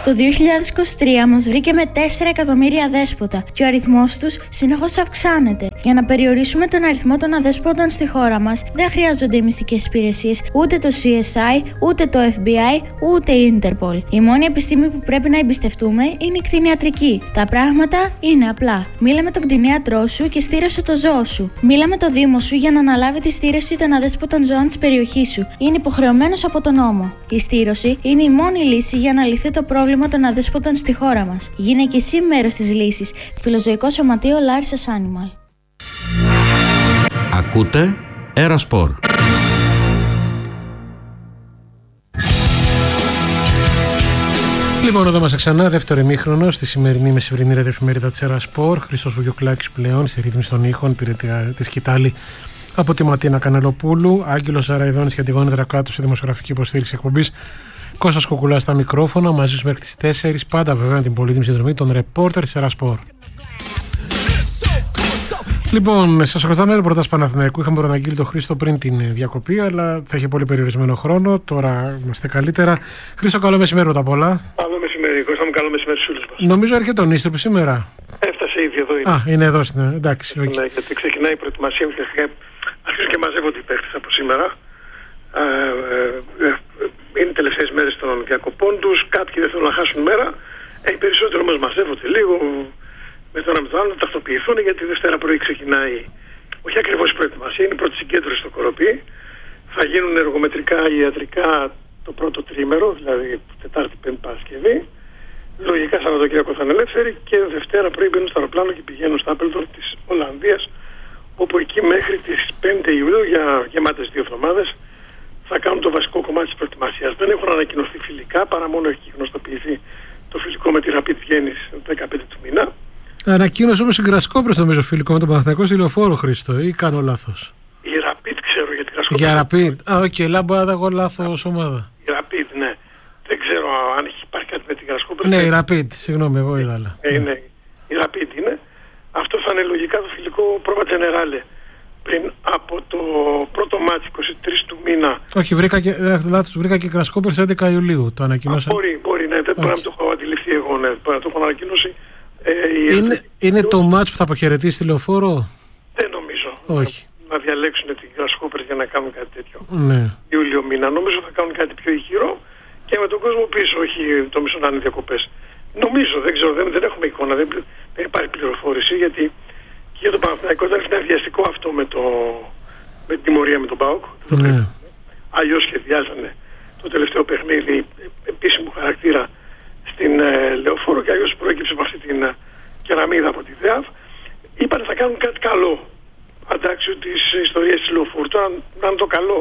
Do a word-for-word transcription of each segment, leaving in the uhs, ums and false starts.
Το δύο χιλιάδες είκοσι τρία μας βρήκε με τέσσερα εκατομμύρια αδέσποτα και ο αριθμός τους συνεχώς αυξάνεται. Για να περιορίσουμε τον αριθμό των αδέσποτων στη χώρα μας, δεν χρειάζονται οι μυστικές υπηρεσίες, ούτε το σι ες άι, ούτε το εφ μπι άι, ούτε η Interpol. Η μόνη επιστήμη που πρέπει να εμπιστευτούμε είναι η κτηνιατρική. Τα πράγματα είναι απλά. Μίλα με τον κτηνίατρό σου και στήρωσε το ζώο σου. Μίλα με το Δήμο σου για να αναλάβει τη στήρωση των αδέσποτων ζώων της περιοχής σου. Είναι υποχρεωμένος από τον νόμο. Η στήρωση είναι η μόνη λύση για να λυθεί το πρόβλημα των αδέσποτων στη χώρα μας. Γίνε και εσύ μέρος της λύσης. Φιλοζωικό Σωματείο Λάρισας Animal. Ακούτε Αεροσπορ. Λοιπόν, εδώ είμαστε ξανά, δεύτερο ημίχρονο στη σημερινή μεσημερινή ρεδεφημερίδα της Αεροσπορ. Χρήστος Βουγιουκλάκης πλέον στη ρύθμιση των ήχων, πήρε τη σκητάλη από τη Ματίνα Κανελοπούλου. Άγγελος Αραϊδόνης και Αντιγόνη Δρακάτου στη δημοσιογραφική υποστήριξη εκπομπής. Κώστας Κουκουλάς στα μικρόφωνα, μαζί σου μέχρι τις τέσσερις, πάντα βέβαια με την πολύτιμη συνδρομή των ρεπόρτερ της Αεροσπορ. Λοιπόν, σας ρωτάμε το πρωτάς Παναθηναϊκού. Είχαμε τον Αγγίλη τον Χρήστο πριν την διακοπή, αλλά θα είχε πολύ περιορισμένο χρόνο. Τώρα είμαστε καλύτερα. Χρήστο, καλό μεσημέρι πρώτα απ' όλα. Καλό μεσημέρι, Κώστα μου, καλό μεσημέρι στους όλους μας. Νομίζω έρχεται ο Νίστροπης σήμερα. Έφτασε ήδη, εδώ είναι. Α, είναι εδώ, στην... εντάξει. Okay. Ναι, γιατί ξεκινάει η προετοιμασία και αρχίζουν και μαζεύονται οι παίχτες από σήμερα. Ε, ε, ε, είναι οι τελευταίες μέρες των διακοπών τους. Κάποιοι δεν θέλουν να χάσουν μέρα. Ε, οι περισσότεροι όμως μαζεύονται λίγο με το ένα με το άλλο να ταυτοποιηθούν, γιατί Δευτέρα πρωί ξεκινάει, όχι ακριβώς η προετοιμασία, είναι η πρώτη συγκέντρωση στο Κοροπή. Θα γίνουν εργομετρικά, ιατρικά το πρώτο τρίμερο, δηλαδή Τετάρτη, Πέμπτη, Παρασκευή. Λογικά Σαββατοκύριακο θα είναι ελεύθεροι και Δευτέρα πρωί μπαίνουν στο αεροπλάνο και πηγαίνουν στα Άπελτορ της Ολλανδίας, όπου εκεί μέχρι τις πέντε Ιουλίου, για γεμάτες δύο εβδομάδες, θα κάνουν το βασικό κομμάτι της προετοιμασίας. Δεν έχουν ανακοινωθεί φιλικά, παρά μόνο έχει γνωστοποιηθεί το φιλικό με τη Rapid Βιέννης δεκαπέντε του μήνα. Ανακοίνωσε όμως η Γκρασκόπρες νομίζω φιλικό με τον Παναθηναϊκό στη Λεωφόρο, Χρήστο, ή κάνω λάθος? Η Rapid ξέρω για την Γκρασκόπρες. Για Rapid, α, οκ, okay, λάμπα εγώ λάθος ομάδα. Η Rapid, ναι. Δεν ξέρω αν έχει υπάρχει κάτι με την Γκρασκόπρες. Ναι, η Rapid, συγγνώμη, εγώ είδα. Ναι, ναι, η Rapid είναι. Αυτό θα είναι λογικά το φιλικό πρόβα Τζενεράλε. Πριν από το πρώτο μάτι είκοσι τρεις του μήνα. Όχι, βρήκα και, λάθος, βρήκα και Γκρασκόπρες έντεκα Ιουλίου. Το ανακοινώσα. Μπορεί, μπορεί, ναι, δεν μπορεί να το έχω αντιληφθεί εγώ, ναι, μπορεί να το έχω ανακοινώσει. Ε, είναι είναι το μάτς που θα αποχαιρετήσει τη Λεωφόρο? Δεν νομίζω. Όχι. Να, να διαλέξουν την Γκρασκόπρες για να κάνουν κάτι τέτοιο. Ναι. Ιούλιο μήνα. Νομίζω θα κάνουν κάτι πιο ηχηρό και με τον κόσμο πίσω, όχι το μισό να είναι διακοπές. Νομίζω, δεν ξέρω, δεν, δεν έχουμε εικόνα, δεν, δεν υπάρχει πληροφόρηση, γιατί και για τον Παναθηναϊκό ήταν βιαστικό αυτό με, το, με την τιμωρία με τον ΠΑΟΚ. Ναι. Αλλιώς σχεδιάζανε το τελευταίο παιχνίδι επίσημου χαρακτήρα στην ε, Λεωφόρο και αλλιώς προέκυψε με αυτή την ε, κεραμίδα από τη ΔΕΑΒ. Είπανε θα κάνουν κάτι καλό αντάξιο της ιστορίας της Λεωφόρου. Τώρα να είναι το καλό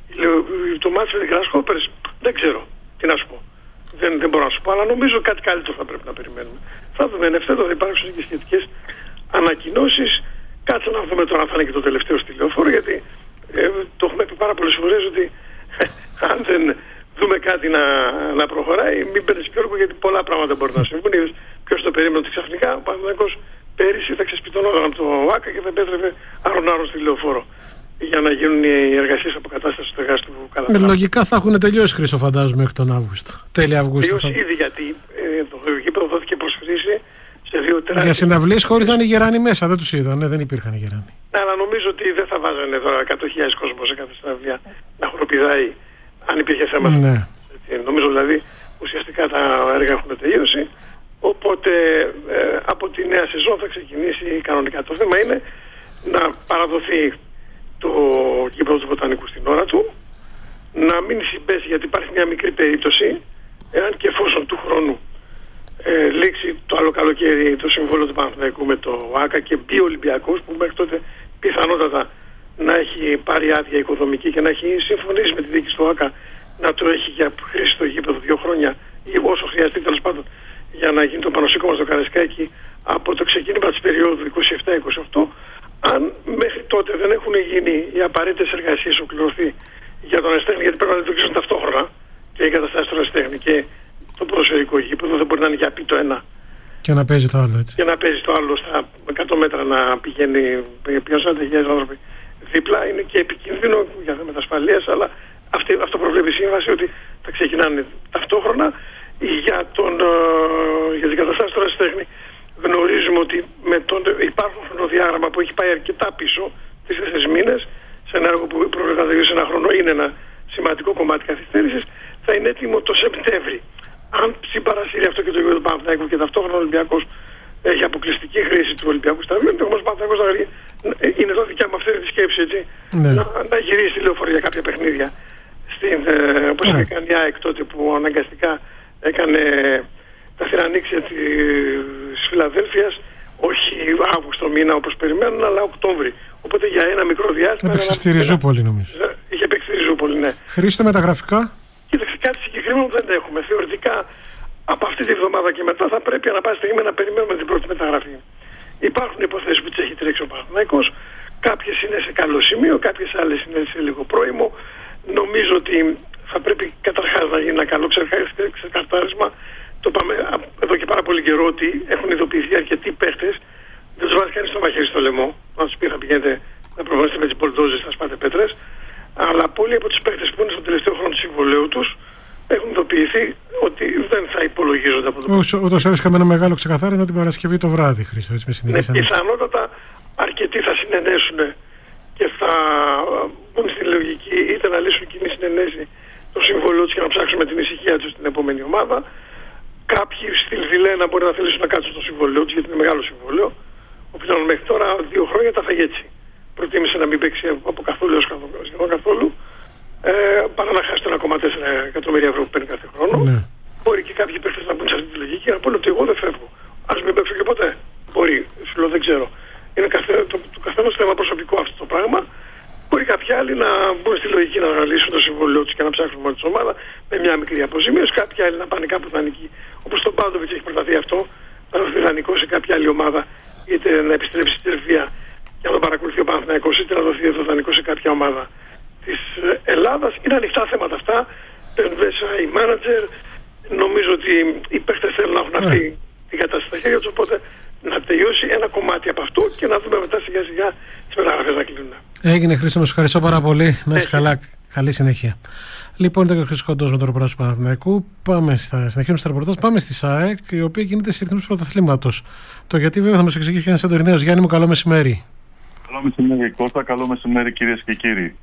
το μάτι με την Γκρασκόπρες, δεν ξέρω τι να σου πω. Δεν, δεν μπορώ να σου πω, αλλά νομίζω κάτι καλύτερο θα πρέπει να περιμένουμε. Θα δούμε εν ευθέτω, θα υπάρξουν και σχετικές ανακοινώσεις. Κάτσε να δούμε τώρα αν θα είναι και το τελευταίο στη Λεωφόρο, γιατί ε, το έχουμε πει πάρα πολλές φορές ότι αν δεν δούμε κάτι να, να προχωράει, μην παίρνεις πιο έργο, γιατί πολλά πράγματα μπορεί να συμβούν. Ποιος το περίμενε ότι ξαφνικά ο Παναθηναϊκός πέρυσι θα ξεσπιτωνόταν από το ΆΚΑ και θα επέτρεπε άρον-άρον στη Λεωφόρο για να γίνουν οι εργασίες αποκατάστασης του εργάστου Καλαθρά. Με λογικά θα έχουν τελειώσει, Χρήστο, φαντάζομαι, μέχρι τον Αύγουστο. Τέλη Αυγούστου. Τελειώσει ήδη, γιατί ε, το γήπεδο δόθηκε προς χρήση σε δύο τεράστια. Για συναυλίες χωρίς να είναι οι γεράνοι μέσα, δεν τους είδα, ναι, δεν υπήρχαν οι γεράνοι. Ναι, αλλά νομίζω ότι δεν θα βάζανε τώρα εκατό χιλιάδες κόσμο σε κάθε συναυλία να χοροπηδάει αν υπήρχε θέμα. Ναι. Νομίζω δηλαδή ουσιαστικά τα έργα έχουν τελειώσει. Οπότε ε, από τη νέα σεζόν θα ξεκινήσει κανονικά. Το θέμα είναι να παραδοθεί το γήπεδο του Βοτανικού στην ώρα του, να μην συμπέσει, γιατί υπάρχει μια μικρή περίπτωση, εάν και εφόσον του χρόνου ε, λήξει το άλλο καλοκαίρι το συμβόλαιο του Παναθηναϊκού με το ΆΚΑ και μπει ο Ολυμπιακός, που μέχρι τότε πιθανότατα να έχει πάρει άδεια οικοδομική και να έχει συμφωνήσει με τη διοίκηση του ΆΚΑ να το έχει για χρήση στο γήπεδο δύο χρόνια ή όσο χρειαστεί, τέλος πάντων, για να γίνει το πανωσίκωμα στο Καραϊσκάκι από το ξεκίνημα της περίοδου είκοσι επτά είκοσι οκτώ. Αν μέχρι τότε δεν έχουν γίνει οι απαραίτητες εργασίες ολοκληρωθεί για τον Αστέχνη, γιατί πρέπει να λειτουργήσουν ταυτόχρονα και οι εγκαταστάσεις των Αστέχνη και το ποδοσφαιρικό γήπεδο, δεν μπορεί να είναι για πει το ένα και να παίζει το άλλο, έτσι. Και να παίζει το άλλο στα εκατό μέτρα να πηγαίνει πιο σαράντα χιλιάδες άνθρωποι δίπλα. Είναι και επικίνδυνο για θέματα ασφαλείας, αλλά αυτή, αυτό προβλέπει η σύμβαση ότι θα ξεκινάνε ταυτόχρονα. Για τον τέχνη, γνωρίζουμε ότι με τον υπάρχον χρονοδιάγραμμα που έχει πάει αρκετά πίσω, τρεις-τέσσερις μήνες, σε ένα έργο που προβλέπεται να τελειώσει ένα χρόνο, είναι ένα σημαντικό κομμάτι καθυστέρησης, θα είναι έτοιμο το Σεπτέμβρη. Αν συμπαρασύρει αυτό και το γήπεδο του Παναθηναϊκού και ταυτόχρονα ο Ολυμπιακός έχει αποκλειστική χρήση του Ολυμπιακού σταδίου, όμως ο Παναθηναϊκός είναι εδώ δικιά μου αυτή τη σκέψη, έτσι, ναι. να, να γυρίσει τηλεοφορία για κάποια παιχνίδια. Στην, ε, όπως είχε κάνει η ΑΕΚ τότε που αναγκαστικά έκανε τα θηρανίξια της Φιλαδέλφειας, όχι Αύγουστο μήνα όπως περιμένουν, αλλά Οκτώβρη. Οπότε για ένα μικρό διάστημα. Έπαιξε στη Ριζούπολη, νομίζω. Είχε παίξει στη Ριζούπολη, ναι. Χρήστε με τα γραφικά. Κοίταξε, κάτι συγκεκριμένο δεν έχουμε. Θεωρητικά από αυτή τη βδομάδα και μετά θα πρέπει να πάει στιγμή να περιμένουμε την πρώτη μεταγραφή. Υπάρχουν υποθέσεις που τις έχει τρέξει ο Παναθηναϊκός. Κάποιες είναι σε καλό σημείο, κάποιες άλλες είναι σε λίγο πρώιμο. Νομίζω ότι θα πρέπει καταρχάς να γίνει ένα καλό ξεκαθάρισμα. Το πάμε εδώ και πάρα πολύ καιρό ότι έχουν ειδοποιηθεί αρκετοί παίχτες. Δεν τους βάζει κανείς το μαχαίρι στο λαιμό. Να τους πει να πηγαίνετε να προβάλλετε με τις πολτόζες, να σπάτε πέτρες. Αλλά πολλοί από τους παίχτες που είναι στον τελευταίο χρόνο του συμβολέου τους έχουν ειδοποιηθεί ότι δεν θα υπολογίζονται από το πρώτο. Ούτως ή άλλως είχαμε ένα μεγάλο ξεκαθάρισμα την Παρασκευή το βράδυ, Χρήστο. Έτσι με συνηθίσαμε. Ναι, πιθανότατα αρκετοί θα συνενέσουν και θα μπουν στη λογική είτε να λύσουν κοινή συνενέση το συμβόλαιο τους και να ψάξουν με την ησυχία τους την επόμενη ομάδα. Κάποιοι στη Βιλένα μπορεί να θέλουν να κάτσουν στο συμβόλαιο τους γιατί είναι μεγάλο συμβόλαιο. Ο οποίος μέχρι τώρα δύο χρόνια τα φάγε έτσι. Προτίμησε να μην παίξει από καθόλου έως σχεδόν καθόλου. Ε, παρά να χάσει το ένα κόμμα τέσσερα εκατομμύρια ευρώ που παίρνει κάθε χρόνο. Ναι. Μπορεί και κάποιοι παίχτες να μπουν σε αυτή τη λογική και να πούνε ότι εγώ δεν φεύγω. Ας μην παίξω και ποτέ. Μπορεί, σου λέω δεν ξέρω. Είναι καθέ, το, το καθένας θέμα προσωπικό αυτό το πράγμα. Μπορεί κάποιοι άλλοι να μπουν στη λογική να αναλύσουν το συμβόλαιο τους και να ψάχνουν μόνο τη ομάδα με μια μικρή αποζημίωση. Κάποιοι άλλοι να πάνε κάπου δανεικοί. Όπως τον Πάντοβιτς έχει προταθεί αυτό, να δοθεί δανεικό σε κάποια άλλη ομάδα, είτε να επιστρέψει στη Σερβία για να τον παρακολουθεί ο Παναθηναϊκός, είτε να δοθεί εδώ δανεικό σε κάποια ομάδα της Ελλάδας. Είναι ανοιχτά θέματα αυτά. Μέσα οι μάνατζερ. Νομίζω ότι οι παίχτες θέλουν να έχουν αυτή την κατάσταση στα χέρια τους. Οπότε να τελειώσει ένα κομμάτι από αυτό και να δούμε μετά σιγά σιγά τις μεταγραφές να κλείνουν. Έγινε, Χρήστο, με ευχαριστώ πάρα πολύ. Να είσαι καλά. Καλή συνέχεια. Λοιπόν, ήταν και ο Χρήστος Κοντός με το ρεπορτάζ του Παναθηναϊκού. Πάμε στα, συνεχίζουμε στα ρεπορτάζ. Πάμε στη ΣΑΕΚ, η οποία κινείται σε ρυθμούς πρωταθλήματος. Το γιατί βέβαια θα μας εξηγήσει ένας Αντορινέος. Γιάννη μου, καλό μεσημέρι. Καλό μεσημέρι, Κώστα. Καλό μεσημέρι, κυρίες και κύριοι.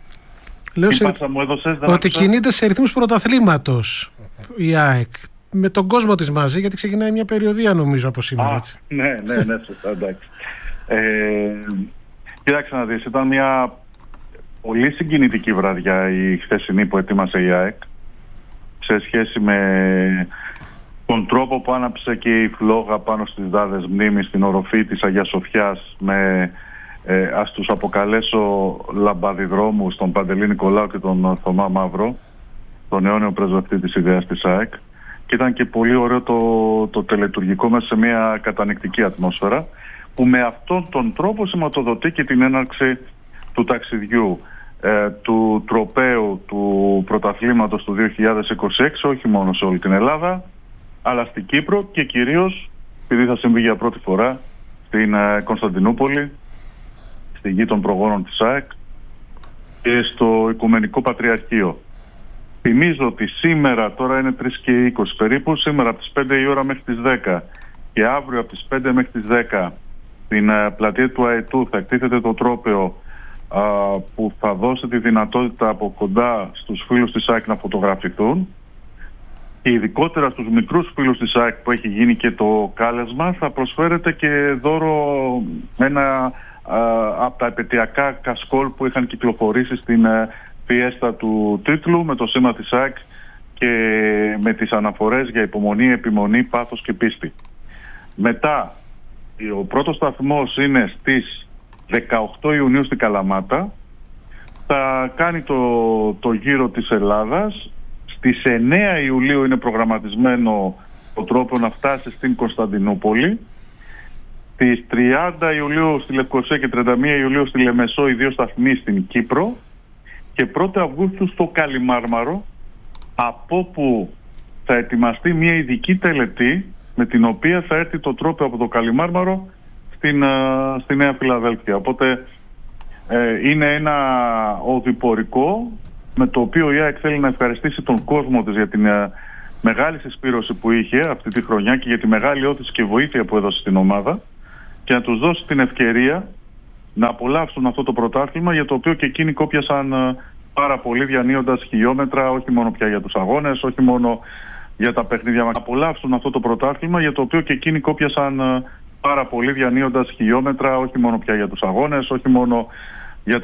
Λέω σε... μου έδωσες, ότι κινείται σε ρυθμούς πρωταθλήματος η ΑΕΚ. Με τον κόσμο της μαζί, γιατί ξεκινάει μια περιοδία νομίζω από σήμερα. Α, έτσι. Ναι, ναι, ναι, σωστά, εντάξει. Ε, κοίταξε να δεις, ήταν μια πολύ συγκινητική βραδιά η χθεσινή που ετοίμασε η ΑΕΚ σε σχέση με τον τρόπο που άναψε και η φλόγα πάνω στις δάδες μνήμης στην οροφή της Αγίας Σοφιάς με, ε, ας τους αποκαλέσω λαμπαδιδρόμους, τον Παντελή Νικολάου και τον Θωμά Μαύρο, τον αιώνιο πρεσβευτή της ιδέας της ΑΕΚ. Και ήταν και πολύ ωραίο το, το τελετουργικό μέσα σε μια κατανυκτική ατμόσφαιρα που με αυτόν τον τρόπο σηματοδοτεί και την έναρξη του ταξιδιού ε, του τροπαίου του πρωταθλήματος του δύο χιλιάδες είκοσι έξι, όχι μόνο σε όλη την Ελλάδα αλλά στην Κύπρο και κυρίως, επειδή θα συμβεί για πρώτη φορά, στην ε, Κωνσταντινούπολη, στη γη των προγόνων της ΑΕΚ και στο Οικουμενικό Πατριαρχείο. Θυμίζω ότι σήμερα, τώρα είναι τρεις και είκοσι περίπου, σήμερα από τις πέντε η ώρα μέχρι τις δέκα και αύριο από τις πέντε μέχρι τις δέκα στην uh, πλατεία του Αετού θα εκτίθεται το τρόπαιο uh, που θα δώσει τη δυνατότητα από κοντά στους φίλους της ΑΕΚ να φωτογραφηθούν και ειδικότερα στους μικρούς φίλους της ΑΕΚ που έχει γίνει και το κάλεσμα θα προσφέρεται και δώρο ένα uh, από τα επαιτειακά κασκόλ που είχαν κυκλοφορήσει στην uh, φιέστα του τίτλου με το σήμα της ΑΕΚ και με τις αναφορές για υπομονή, επιμονή, πάθος και πίστη. Μετά, ο πρώτος σταθμός είναι στις δεκαοκτώ Ιουνίου στην Καλαμάτα. Θα κάνει το, το γύρο της Ελλάδας. Στις εννέα Ιουλίου είναι προγραμματισμένο ο τρόπο να φτάσει στην Κωνσταντινούπολη. Στις τριάντα Ιουλίου στη Λευκοσία και τριάντα μία Ιουλίου στη Λεμεσό, οι δύο σταθμοί στην Κύπρο. Και πρώτη Αυγούστου στο Καλιμάρμαρο, από όπου θα ετοιμαστεί μια ειδική τελετή με την οποία θα έρθει το τρόπαιο από το Καλιμάρμαρο στην, uh, στη Νέα Φιλαδέλφια. Οπότε ε, είναι ένα οδηπορικό με το οποίο η ΑΕΚ θέλει να ευχαριστήσει τον κόσμο της για την uh, μεγάλη συσπήρωση που είχε αυτή τη χρονιά και για τη μεγάλη όθηση και βοήθεια που έδωσε στην ομάδα και να τους δώσει την ευκαιρία να απολαύσουν αυτό το πρωτάθλημα, για το οποίο και εκείνοι κόπιασαν πάρα πολύ διανύοντας χιλιόμετρα, όχι μόνο πια για τους αγώνες, όχι μόνο για τα παιχνίδια, να απολαύσουν αυτό το πρωτάθλημα, για το οποίο και εκείνοι κόπιασαν πάρα πολύ διανύοντας χιλιόμετρα, όχι μόνο πια για τους αγώνες, όχι μόνο